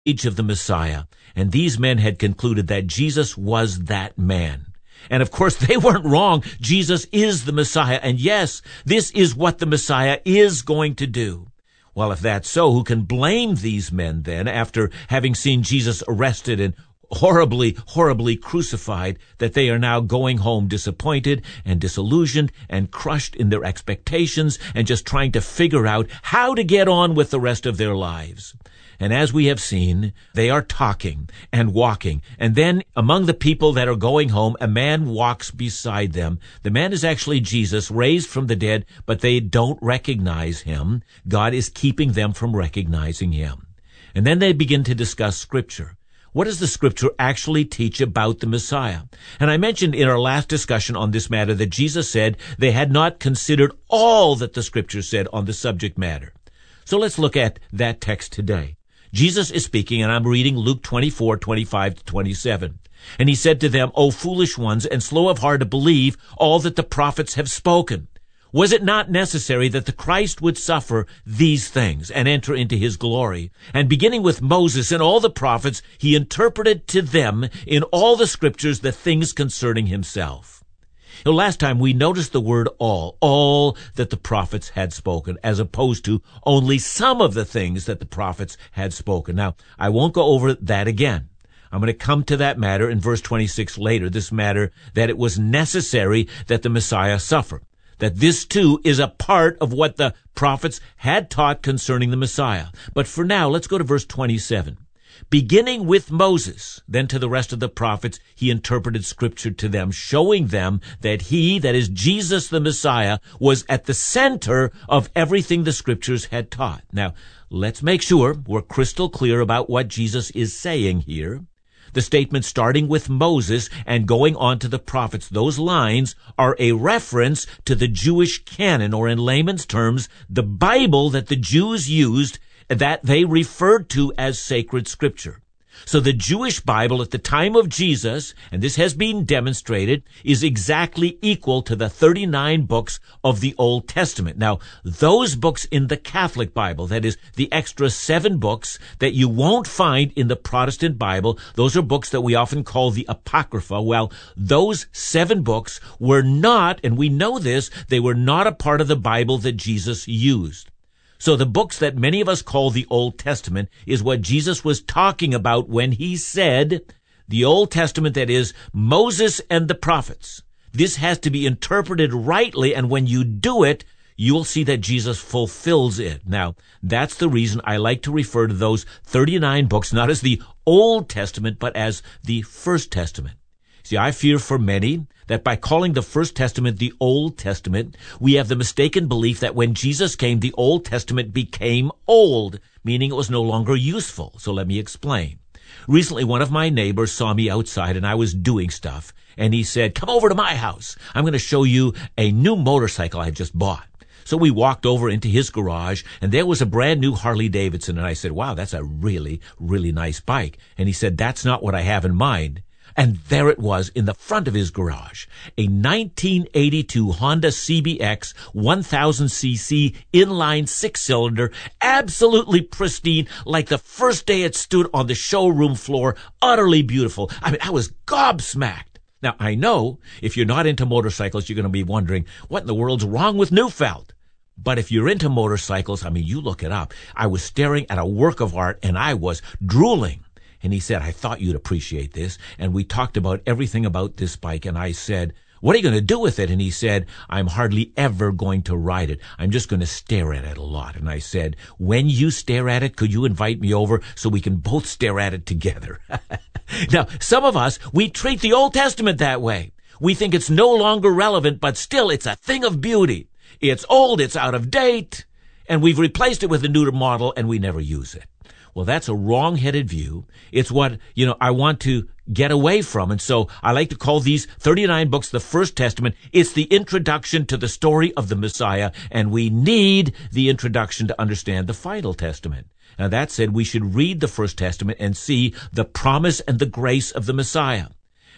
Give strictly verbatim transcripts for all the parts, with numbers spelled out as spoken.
age of the Messiah, and these men had concluded that Jesus was that man. And of course, they weren't wrong. Jesus is the Messiah, and yes, this is what the Messiah is going to do. Well, if that's so, who can blame these men then, after having seen Jesus arrested and horribly, horribly crucified, that they are now going home disappointed and disillusioned and crushed in their expectations and just trying to figure out how to get on with the rest of their lives? And as we have seen, they are talking and walking. And then among the people that are going home, a man walks beside them. The man is actually Jesus, raised from the dead, but they don't recognize him. God is keeping them from recognizing him. And then they begin to discuss Scripture. What does the Scripture actually teach about the Messiah? And I mentioned in our last discussion on this matter that Jesus said they had not considered all that the Scripture said on the subject matter. So let's look at that text today. Jesus is speaking, and I'm reading Luke twenty-four, twenty-five to twenty-seven. And he said to them, O foolish ones, and slow of heart to believe all that the prophets have spoken. Was it not necessary that the Christ would suffer these things and enter into his glory? And beginning with Moses and all the prophets, he interpreted to them in all the Scriptures the things concerning himself. Now, last time we noticed the word all, all that the prophets had spoken, as opposed to only some of the things that the prophets had spoken. Now, I won't go over that again. I'm going to come to that matter in verse twenty-six later, this matter that it was necessary that the Messiah suffer. That this too is a part of what the prophets had taught concerning the Messiah. But for now, let's go to verse twenty-seven. Beginning with Moses, then to the rest of the prophets, he interpreted Scripture to them, showing them that he, that is Jesus the Messiah, was at the center of everything the Scriptures had taught. Now, let's make sure we're crystal clear about what Jesus is saying here. The statement starting with Moses and going on to the prophets, those lines are a reference to the Jewish canon, or in layman's terms, the Bible that the Jews used, that they referred to as sacred Scripture. So the Jewish Bible at the time of Jesus, and this has been demonstrated, is exactly equal to the thirty-nine books of the Old Testament. Now, those books in the Catholic Bible, that is, the extra seven books that you won't find in the Protestant Bible, those are books that we often call the Apocrypha. Well, those seven books were not, and we know this, they were not a part of the Bible that Jesus used. So the books that many of us call the Old Testament is what Jesus was talking about when he said, the Old Testament, that is, Moses and the prophets. This has to be interpreted rightly, and when you do it, you will see that Jesus fulfills it. Now, that's the reason I like to refer to those thirty-nine books, not as the Old Testament, but as the First Testament. See, I fear for many that by calling the First Testament the Old Testament, we have the mistaken belief that when Jesus came, the Old Testament became old, meaning it was no longer useful. So let me explain. Recently, one of my neighbors saw me outside and I was doing stuff, and he said, come over to my house. I'm going to show you a new motorcycle I just bought. So we walked over into his garage, and there was a brand new Harley Davidson, and I said, wow, that's a really, really nice bike. And he said, that's not what I have in mind. And there it was in the front of his garage, a nineteen eighty-two Honda C B X one thousand c c inline six-cylinder, absolutely pristine, like the first day it stood on the showroom floor, utterly beautiful. I mean, I was gobsmacked. Now, I know if you're not into motorcycles, you're going to be wondering, what in the world's wrong with Neufeld? But if you're into motorcycles, I mean, you look it up. I was staring at a work of art, and I was drooling. And he said, I thought you'd appreciate this. And we talked about everything about this bike. And I said, what are you going to do with it? And he said, I'm hardly ever going to ride it. I'm just going to stare at it a lot. And I said, when you stare at it, could you invite me over so we can both stare at it together? Now, some of us, we treat the Old Testament that way. We think it's no longer relevant, but still it's a thing of beauty. It's old, it's out of date, and we've replaced it with a newer model, and we never use it. Well, that's a wrong-headed view. It's what, you know, I want to get away from. And so I like to call these thirty-nine books the First Testament. It's the introduction to the story of the Messiah, and we need the introduction to understand the final testament. Now, that said, we should read the First Testament and see the promise and the grace of the Messiah.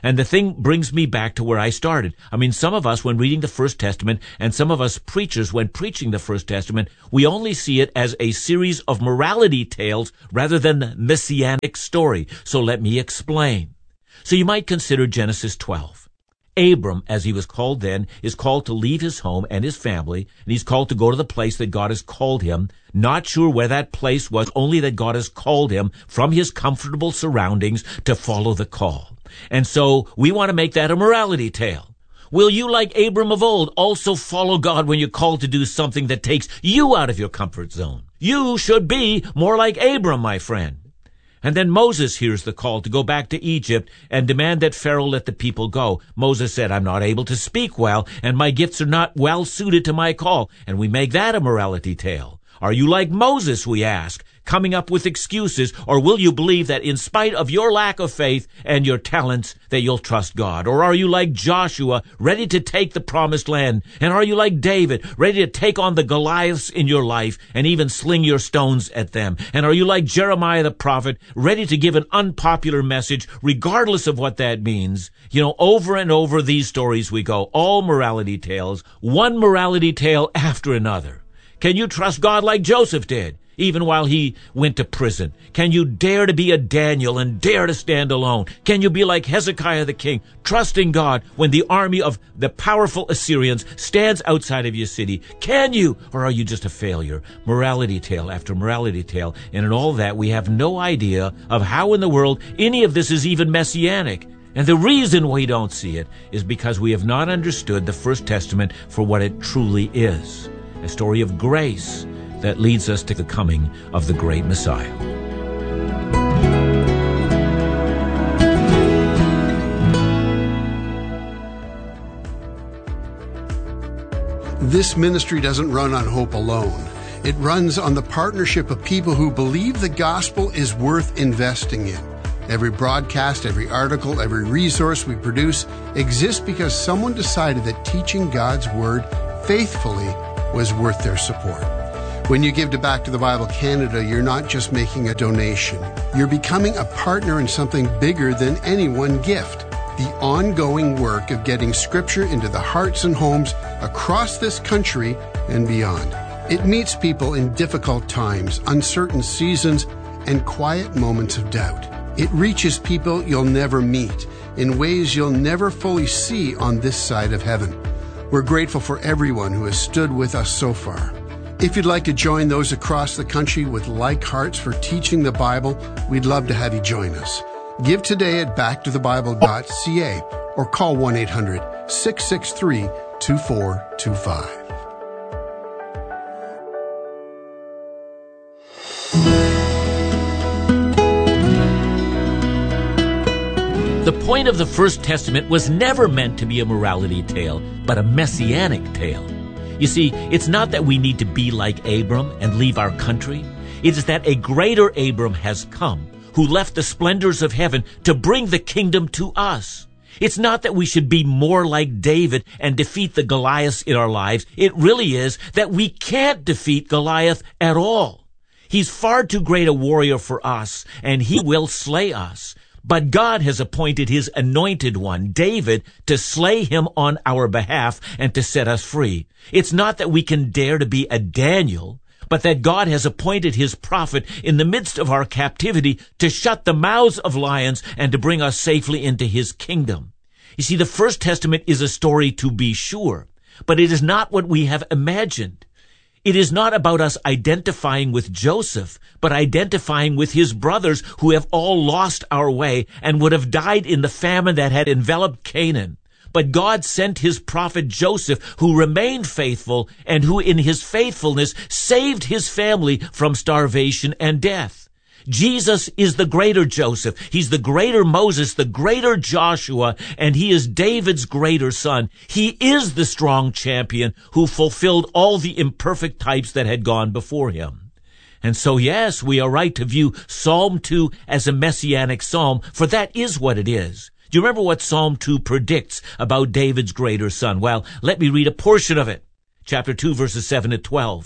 And the thing brings me back to where I started. I mean, some of us, when reading the First Testament, and some of us preachers, when preaching the First Testament, we only see it as a series of morality tales rather than the messianic story. So let me explain. So you might consider Genesis twelve. Abram, as he was called then, is called to leave his home and his family, and he's called to go to the place that God has called him. Not sure where that place was, only that God has called him from his comfortable surroundings to follow the call. And so we want to make that a morality tale. Will you, like Abram of old, also follow God when you're called to do something that takes you out of your comfort zone? You should be more like Abram, my friend. And then Moses hears the call to go back to Egypt and demand that Pharaoh let the people go. Moses said, I'm not able to speak well, and my gifts are not well suited to my call. And we make that a morality tale. Are you like Moses, we ask, coming up with excuses, or will you believe that in spite of your lack of faith and your talents, that you'll trust God? Or are you like Joshua, ready to take the promised land? And are you like David, ready to take on the Goliaths in your life and even sling your stones at them? And are you like Jeremiah the prophet, ready to give an unpopular message, regardless of what that means? You know, over and over these stories we go, all morality tales, one morality tale after another. Can you trust God like Joseph did, even while he went to prison? Can you dare to be a Daniel and dare to stand alone? Can you be like Hezekiah the king, trusting God when the army of the powerful Assyrians stands outside of your city? Can you? Or are you just a failure? Morality tale after morality tale. And in all that, we have no idea of how in the world any of this is even messianic. And the reason we don't see it is because we have not understood the First Testament for what it truly is. A story of grace that leads us to the coming of the great Messiah. This ministry doesn't run on hope alone. It runs on the partnership of people who believe the gospel is worth investing in. Every broadcast, every article, every resource we produce exists because someone decided that teaching God's Word faithfully was worth their support. When you give to Back to the Bible Canada, you're not just making a donation. You're becoming a partner in something bigger than any one gift. The ongoing work of getting Scripture into the hearts and homes across this country and beyond. It meets people in difficult times, uncertain seasons, and quiet moments of doubt. It reaches people you'll never meet in ways you'll never fully see on this side of heaven. We're grateful for everyone who has stood with us so far. If you'd like to join those across the country with like hearts for teaching the Bible, we'd love to have you join us. Give today at back to the bible dot c a or call one eight hundred, six six three, two four two five. The point of the First Testament was never meant to be a morality tale, but a messianic tale. You see, it's not that we need to be like Abram and leave our country. It is that a greater Abram has come, who left the splendors of heaven to bring the kingdom to us. It's not that we should be more like David and defeat the Goliaths in our lives. It really is that we can't defeat Goliath at all. He's far too great a warrior for us, and he will slay us. But God has appointed his anointed one, David, to slay him on our behalf and to set us free. It's not that we can dare to be a Daniel, but that God has appointed his prophet in the midst of our captivity to shut the mouths of lions and to bring us safely into his kingdom. You see, the First Testament is a story to be sure, but it is not what we have imagined. It is not about us identifying with Joseph, but identifying with his brothers who have all lost our way and would have died in the famine that had enveloped Canaan. But God sent his prophet Joseph, who remained faithful and who in his faithfulness saved his family from starvation and death. Jesus is the greater Joseph. He's the greater Moses, the greater Joshua, and he is David's greater son. He is the strong champion who fulfilled all the imperfect types that had gone before him. And so, yes, we are right to view Psalm two as a messianic psalm, for that is what it is. Do you remember what Psalm two predicts about David's greater son? Well, let me read a portion of it. Chapter two, verses seven to twelve.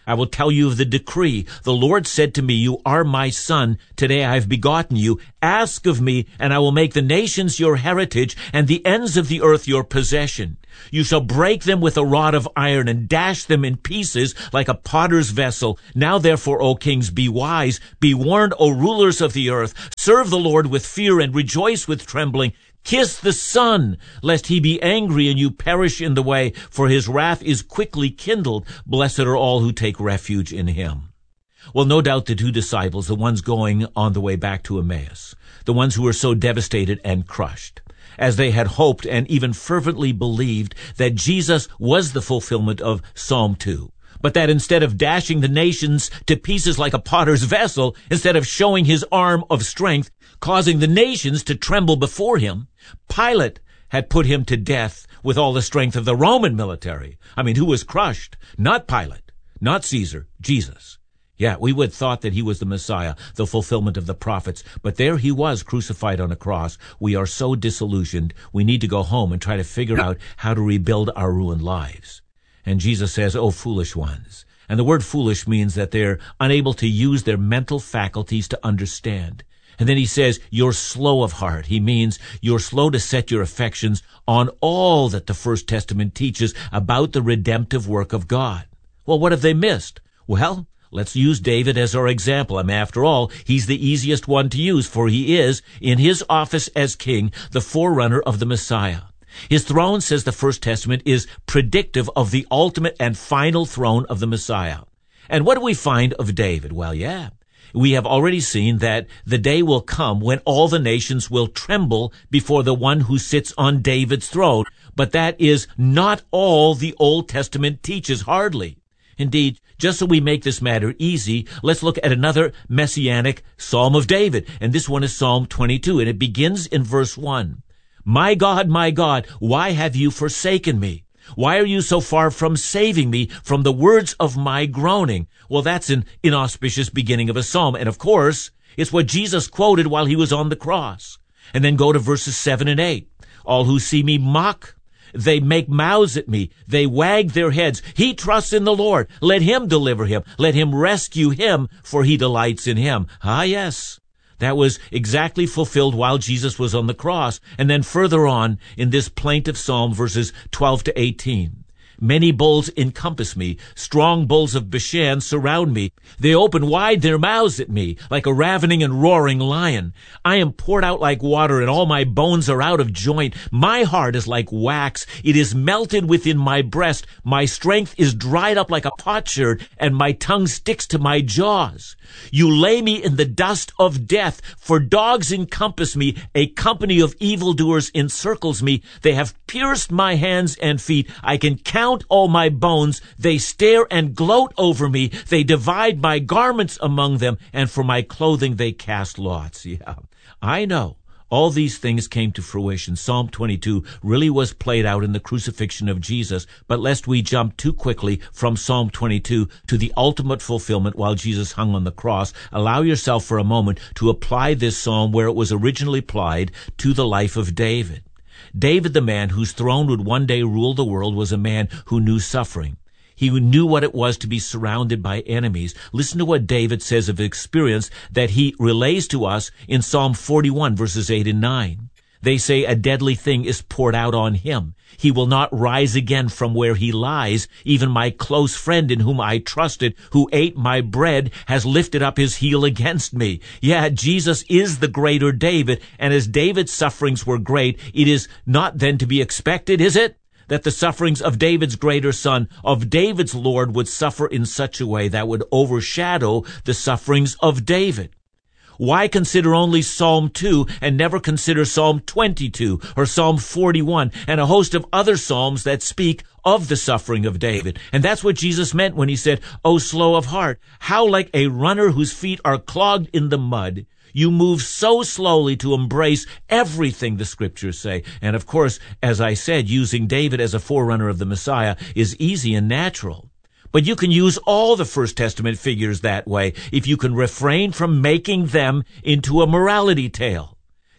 I will tell you of the decree. The Lord said to me, you are my son. Today I have begotten you. Ask of me, and I will make the nations your heritage, and the ends of the earth your possession. You shall break them with a rod of iron, and dash them in pieces like a potter's vessel. Now therefore, O kings, be wise. Be warned, O rulers of the earth. Serve the Lord with fear, and rejoice with trembling. Kiss the Son, lest he be angry and you perish in the way, for his wrath is quickly kindled. Blessed are all who take refuge in him. Well, no doubt the two disciples, the ones going on the way back to Emmaus, the ones who were so devastated and crushed, as they had hoped and even fervently believed that Jesus was the fulfillment of Psalm two. But that instead of dashing the nations to pieces like a potter's vessel, instead of showing his arm of strength, causing the nations to tremble before him, Pilate had put him to death with all the strength of the Roman military. I mean, who was crushed? Not Pilate, not Caesar, Jesus. Yeah, we would have thought that he was the Messiah, the fulfillment of the prophets, but there he was crucified on a cross. We are so disillusioned, we need to go home and try to figure out how to rebuild our ruined lives. And Jesus says, oh, foolish ones. And the word foolish means that they're unable to use their mental faculties to understand. And then he says, you're slow of heart. He means you're slow to set your affections on all that the First Testament teaches about the redemptive work of God. Well, what have they missed? Well, let's use David as our example. I mean, after all, he's the easiest one to use, for he is, in his office as king, the forerunner of the Messiah. His throne, says the First Testament, is predictive of the ultimate and final throne of the Messiah. And what do we find of David? Well, yeah, we have already seen that the day will come when all the nations will tremble before the one who sits on David's throne. But that is not all the Old Testament teaches, hardly. Indeed, just so we make this matter easy, let's look at another messianic Psalm of David. And this one is Psalm twenty-two, and it begins in verse one. My God, my God, why have you forsaken me? Why are you so far from saving me from the words of my groaning? Well, that's an inauspicious beginning of a psalm. And of course, it's what Jesus quoted while he was on the cross. And then go to verses seven and eight. All who see me mock. They make mouths at me. They wag their heads. He trusts in the Lord. Let him deliver him. Let him rescue him, for he delights in him. Ah, yes. That was exactly fulfilled while Jesus was on the cross. And then further on in this plaintive psalm, verses twelve to eighteen. Many bulls encompass me. Strong bulls of Bashan surround me. They open wide their mouths at me, like a ravening and roaring lion. I am poured out like water, and all my bones are out of joint. My heart is like wax. It is melted within my breast. My strength is dried up like a potsherd, and my tongue sticks to my jaws. You lay me in the dust of death, for dogs encompass me. A company of evildoers encircles me. They have pierced my hands and feet. I can count all my bones. They stare and gloat over me. They divide my garments among them, and for my clothing they cast lots. Yeah, I know. All these things came to fruition. Psalm twenty-two really was played out in the crucifixion of Jesus, but lest we jump too quickly from Psalm twenty-two to the ultimate fulfillment while Jesus hung on the cross, allow yourself for a moment to apply this psalm where it was originally applied to the life of David. David, the man whose throne would one day rule the world, was a man who knew suffering. He knew what it was to be surrounded by enemies. Listen to what David says of experience that he relays to us in Psalm forty-one, verses eight and nine. They say a deadly thing is poured out on him. He will not rise again from where he lies. Even my close friend in whom I trusted, who ate my bread, has lifted up his heel against me. Yeah, Jesus is the greater David, and as David's sufferings were great, it is not then to be expected, is it, that the sufferings of David's greater son, of David's Lord, would suffer in such a way that would overshadow the sufferings of David? Why consider only Psalm two and never consider Psalm twenty-two or Psalm forty-one and a host of other psalms that speak of the suffering of David? And that's what Jesus meant when he said, "O slow of heart, how like a runner whose feet are clogged in the mud, you move so slowly to embrace everything the scriptures say." And of course, as I said, using David as a forerunner of the Messiah is easy and natural. But you can use all the First Testament figures that way if you can refrain from making them into a morality tale.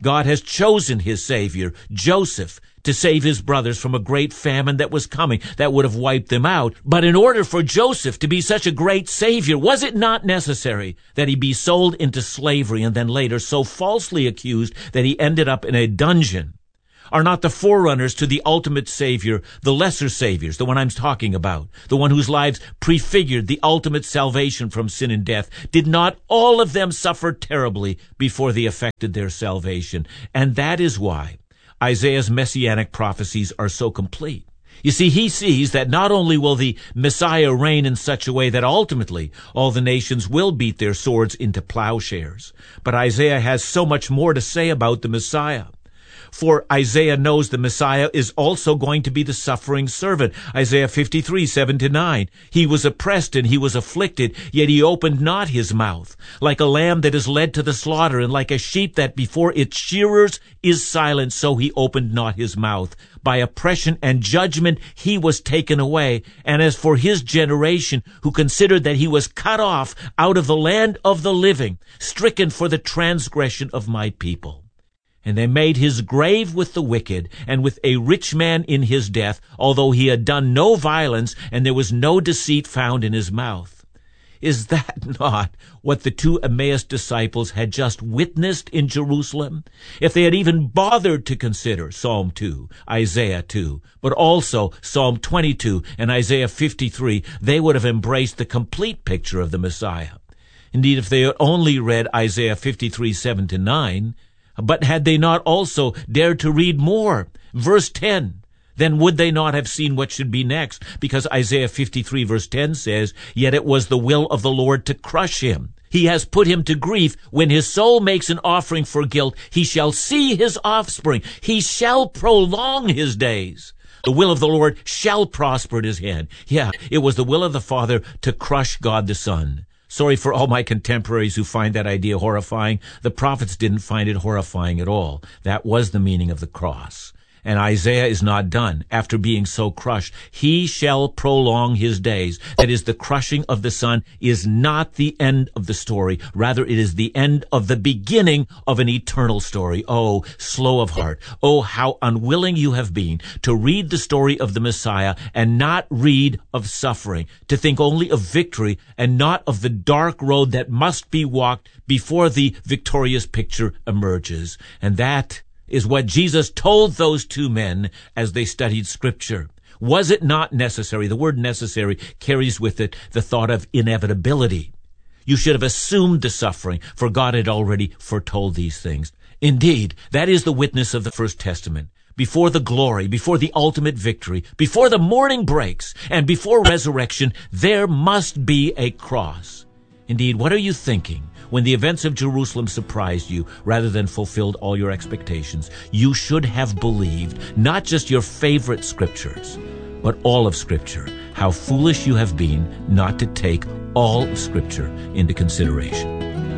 God has chosen his Savior, Joseph, to save his brothers from a great famine that was coming, that would have wiped them out. But in order for Joseph to be such a great Savior, was it not necessary that he be sold into slavery and then later so falsely accused that he ended up in a dungeon? Are not the forerunners to the ultimate Savior the lesser Saviors, the one I'm talking about, the one whose lives prefigured the ultimate salvation from sin and death? Did not all of them suffer terribly before they effected their salvation? And that is why Isaiah's messianic prophecies are so complete. You see, he sees that not only will the Messiah reign in such a way that ultimately all the nations will beat their swords into plowshares, but Isaiah has so much more to say about the Messiah. For Isaiah knows the Messiah is also going to be the suffering servant. Isaiah fifty-three, seven to nine. He was oppressed and he was afflicted, yet he opened not his mouth. Like a lamb that is led to the slaughter, and like a sheep that before its shearers is silent, so he opened not his mouth. By oppression and judgment he was taken away. And as for his generation, who considered that he was cut off out of the land of the living, stricken for the transgression of my people. And they made his grave with the wicked, and with a rich man in his death, although he had done no violence, and there was no deceit found in his mouth. Is that not what the two Emmaus disciples had just witnessed in Jerusalem? If they had even bothered to consider Psalm two, Isaiah two, but also Psalm twenty-two and Isaiah fifty-three, they would have embraced the complete picture of the Messiah. Indeed, if they had only read Isaiah fifty-three, seven to nine, but had they not also dared to read more, verse ten, then would they not have seen what should be next? Because Isaiah fifty-three verse ten says, "Yet it was the will of the Lord to crush him. He has put him to grief. When his soul makes an offering for guilt, he shall see his offspring. He shall prolong his days. The will of the Lord shall prosper at his hand." Yeah, it was the will of the Father to crush God the Son. Sorry for all my contemporaries who find that idea horrifying. The prophets didn't find it horrifying at all. That was the meaning of the cross. And Isaiah is not done. After being so crushed, he shall prolong his days. That is, the crushing of the Son is not the end of the story. Rather, it is the end of the beginning of an eternal story. Oh, slow of heart. Oh, how unwilling you have been to read the story of the Messiah and not read of suffering, to think only of victory and not of the dark road that must be walked before the victorious picture emerges. And that is what Jesus told those two men as they studied Scripture. Was it not necessary? The word necessary carries with it the thought of inevitability. You should have assumed the suffering, for God had already foretold these things. Indeed, that is the witness of the First Testament. Before the glory, before the ultimate victory, before the morning breaks, and before resurrection, there must be a cross. Indeed, what are you thinking when the events of Jerusalem surprised you rather than fulfilled all your expectations? You should have believed not just your favorite scriptures, but all of Scripture. How foolish you have been not to take all of Scripture into consideration.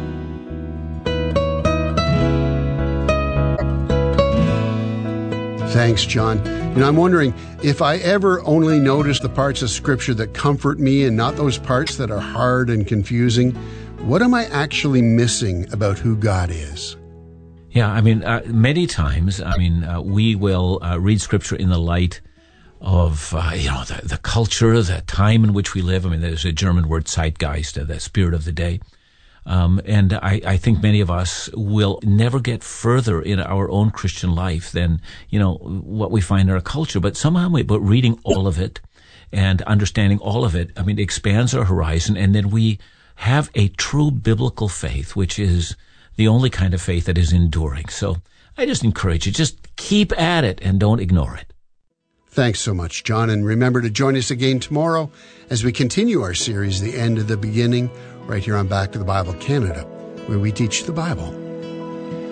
Thanks, John. You know, I'm wondering if I ever only notice the parts of Scripture that comfort me and not those parts that are hard and confusing, what am I actually missing about who God is? Yeah, I mean, uh, many times, I mean, uh, we will uh, read Scripture in the light of, uh, you know, the, the culture, the time in which we live. I mean, there's a German word, Zeitgeist, uh, the spirit of the day. Um, and I, I think many of us will never get further in our own Christian life than, you know, what we find in our culture. But somehow, we, but reading all of it and understanding all of it, I mean, it expands our horizon, and then we have a true biblical faith, which is the only kind of faith that is enduring. So I just encourage you, just keep at it and don't ignore it. Thanks so much, John. And remember to join us again tomorrow as we continue our series, The End of the Beginning, right here on Back to the Bible Canada, where we teach the Bible